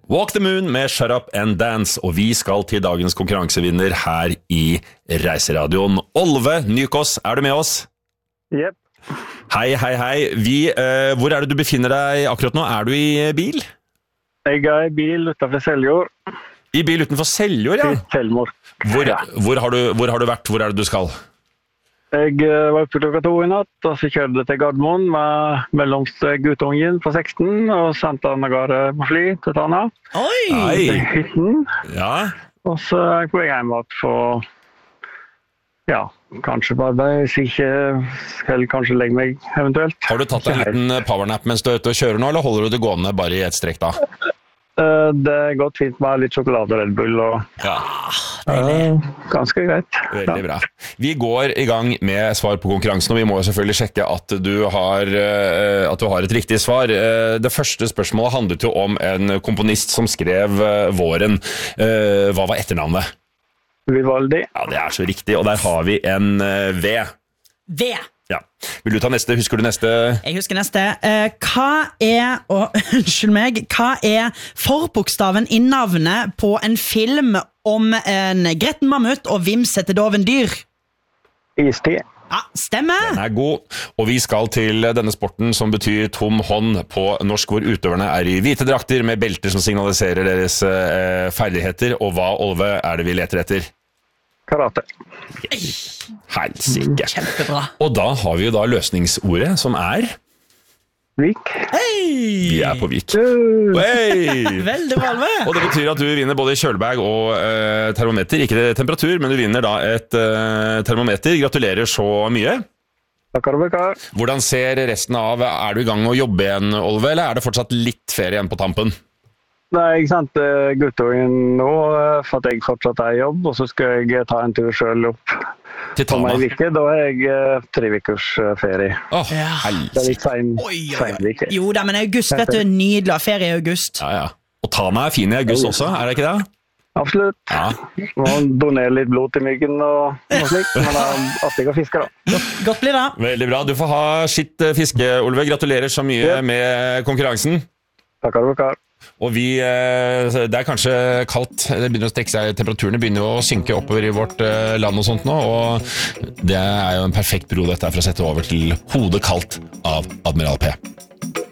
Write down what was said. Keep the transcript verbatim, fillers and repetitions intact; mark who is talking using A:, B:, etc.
A: Walk the Moon med Shut Up and Dance, og vi skal til dagens konkurransevinner her i Reiseradioen. Olve Nykås, er du med oss?
B: Jep.
A: Hei, hei, hei. Vi, eh, hvor er det du befinner deg akkurat nå? Er du i bil?
B: Jeg er i bil utenfor Seljord.
A: I bil utenfor Seljord, ja?
B: Selmor.
A: Hvor, hvor, har du, hvor har du vært? Hvor er det du skal?
B: Jeg var oppe klokka to i natt, og så kjørte jeg til Gardermoen med mellomste guttungen på seksten, og sendte han av gårde på fly til Tana.
C: Oi!
B: Til hytten.
A: Ja.
B: Og så er jeg på vei hjem at for, ja, kanskje på arbeid, hvis ikke, eller kanskje legge meg eventuelt.
A: Har du tatt en liten powernap mens du er ute og kjører nå, eller holder du det gående bare i et strekk da?
B: Det er godt fint med litt sjokolade og Red Bull, og
A: Ja.
B: uh, ganske greit.
A: Veldig bra. Vi går i gang med svar på konkurransen, og vi må jo selvfølgelig sjekke at du har, uh, at du har et riktig svar. Uh, det første spørsmålet handlet jo om en komponist som skrev uh, Våren. Uh, hva var etternavnet?
B: Vivaldi.
A: Ja, det er så riktig, og der har vi en uh, V.
C: V.
A: Ja. Vil du ta neste? Husker du neste?
C: Jeg husker neste. Eh, hva er, og, unnskyld meg, hva er forbokstaven i navnet på en film om en gretten mammut og vimsete dovendyr?
B: Istid.
C: Ja, stemmer.
A: Den er god, og vi skal til denne sporten som betyr tom hånd på norsk, hvor utøverne er i hvite drakter med belter som signaliserer deres eh, ferdigheter, og hva, Olve, er det vi leter etter?
B: Karate.
A: Helsike.
C: Kjempebra.
A: Og da har vi jo da løsningsordet, som er
B: Vik.
C: Hei!
A: Vi er på Vik.
B: Uh,
A: Hey!
C: Veldig bra, Alve.
A: Og det betyr at du vinner både kjølebag og eh, termometer. Ikke det temperatur, men du vinner da et eh, termometer. Gratulerer så mye.
B: Takkar og bekkar.
A: Hvordan ser resten av? Er du i gang med å jobbe igjen, Olve, eller er det fortsatt litt ferie igjen på tampen?
B: Nei, jeg sendte guttungen nå eh, for at jeg fortsatt er i jobb, og så skal jeg ta en tur selv opp
A: Til
B: om
A: Tana?
B: en vike. Da er jeg eh, tre vikers eh, ferie.
A: Åh,
C: Ja.
B: Det er
A: helsike.
B: litt sein,
C: Oi, oi,
B: sein
C: oi.
B: vike.
C: Jo da, men august, vet du, nydelig ferie i august.
A: Ja, ja. Og Tana er fin i august også, er det ikke det?
B: Absolutt.
A: Ja.
B: Må donere litt blod til myggen og noe slikt, men det er artig å fiske da.
C: Godt blir det.
A: Veldig bra. Du får ha skitt eh, fiske, Olve. Gratulerer så mye
B: Ja.
A: med konkurransen.
B: Takkar og bekkar.
A: Og vi, eh, det er kanskje kaldt, det begynner å strekke seg, temperaturene begynner å synke oppover i vårt eh, land og sånt nå, og det er jo en perfekt bro dette her for å sette over til Hodet kaldt av Admiral P.